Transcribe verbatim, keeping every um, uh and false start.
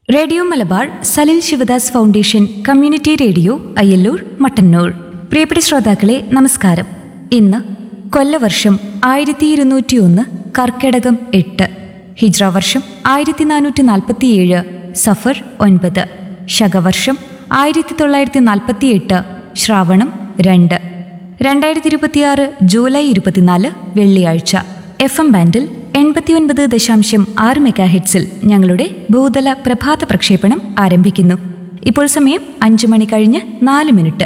Radio Malabar Salil Sivadas foundation community radio Ayyallur Mattannur. പ്രിയപ്പെട്ട ശ്രോതാക്കളെ നമസ്കാരം. ഇന്ന് കൊല്ലവർഷം ആയിരത്തി ഇരുന്നൂറ്റി ഒന്ന് കർക്കിടകം എട്ട്, ഹിജ്ര വർഷം ആയിരത്തി നാനൂറ്റി നാൽപ്പത്തിയേഴ് സഫർ ഒൻപത്, ശകവർഷം ആയിരത്തി തൊള്ളായിരത്തി നാൽപ്പത്തി എട്ട് ശ്രാവണം രണ്ട്, രണ്ടായിരത്തി ഇരുപത്തിയാറ് ജൂലൈ ഇരുപത്തിനാല് വെള്ളിയാഴ്ച. എഫ് എം ബാൻഡിൽ എൺപത്തിയൊൻപത് ദശാംശം ആറ് മെഗാ ഹെഡ്സിൽ ഞങ്ങളുടെ ഭൂതല പ്രഭാത പ്രക്ഷേപണം ആരംഭിക്കുന്നു. ഇപ്പോൾ സമയം അഞ്ചു മണി കഴിഞ്ഞ് നാല് മിനിറ്റ്.